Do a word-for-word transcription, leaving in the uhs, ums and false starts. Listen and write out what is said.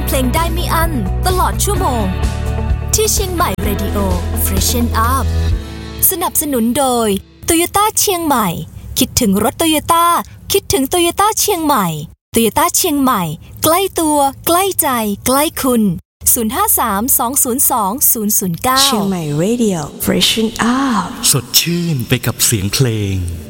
เพลงได้ไม่อั้นตลอดชั่วโมงที่เชียงใหม่ Radio Freshen Up สนับสนุนโดย Toyota เชียงใหม่คิดถึงรถ Toyota คิดถึง Toyota เชียงใหม่ Toyota เชียงใหม่ใกล้ตัวใกล้ใจใกล้คุณศูนย์ ห้า สาม สอง ศูนย์ สอง ศูนย์ ศูนย์ เก้าเชียงใหม่ Radio Freshen Up สดชื่นไปกับเสียงเพลง